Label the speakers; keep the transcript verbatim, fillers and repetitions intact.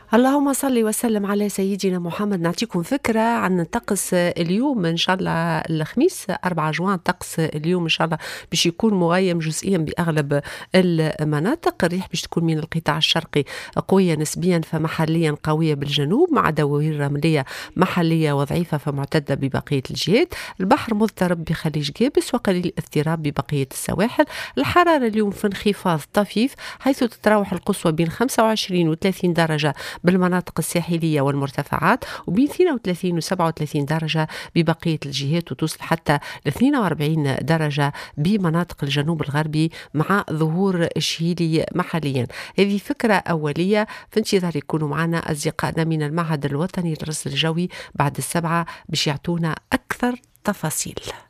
Speaker 1: اللهم صل وسلم على سيدنا محمد. نعطيكم فكرة عن طقس اليوم إن شاء الله الخميس أربعة جوان. طقس اليوم إن شاء الله باش يكون مغيم جزئيا بأغلب المناطق. الريح باش تكون من القطاع الشرقي قوية نسبيا فمحليا قوية بالجنوب، مع دوائر رملية محلية وضعيفة فمعتدة ببقية الجهات. البحر مضطرب بخليج جابس وقليل اضطراب ببقية السواحل. الحرارة اليوم في انخفاض طفيف، حيث تتراوح القصوى بين خمسة وعشرين و ثلاثين درجة بالمناطق الساحلية والمرتفعات، وبين اثنين وثلاثين و سبعة وثلاثين درجة ببقية الجهات، وتوصل حتى ل اثنين وأربعين درجة بمناطق الجنوب الغربي مع ظهور الشيلي محليا. هذه فكرة أولية، في انتظار يكونوا معنا أصدقائنا من المعهد الوطني للرصد الجوي بعد السبعة باش يعطونا أكثر تفاصيل.